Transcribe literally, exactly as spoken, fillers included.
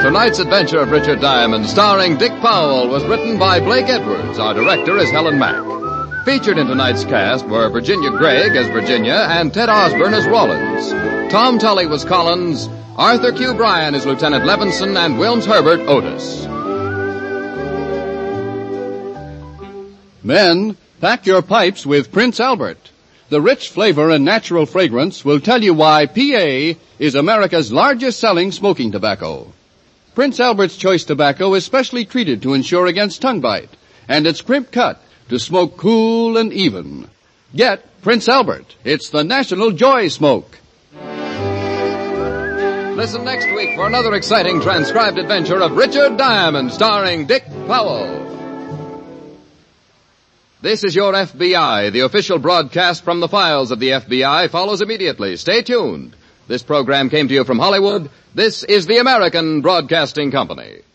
Tonight's adventure of Richard Diamond, starring Dick Powell, was written by Blake Edwards. Our director is Helen Mack. Featured in tonight's cast were Virginia Gregg as Virginia and Ted Osborne as Rollins. Tom Tully was Collins, Arthur Q. Bryan as Lieutenant Levinson, and Wilms Herbert Otis. Men, pack your pipes with Prince Albert. The rich flavor and natural fragrance will tell you why P A is America's largest selling smoking tobacco. Prince Albert's Choice Tobacco is specially treated to ensure against tongue bite, and it's crimp cut to smoke cool and even. Get Prince Albert. It's the national joy smoke. Listen next week for another exciting transcribed adventure of Richard Diamond, starring Dick Powell. This is your F B I. The official broadcast from the files of the F B I follows immediately. Stay tuned. This program came to you from Hollywood. This is the American Broadcasting Company.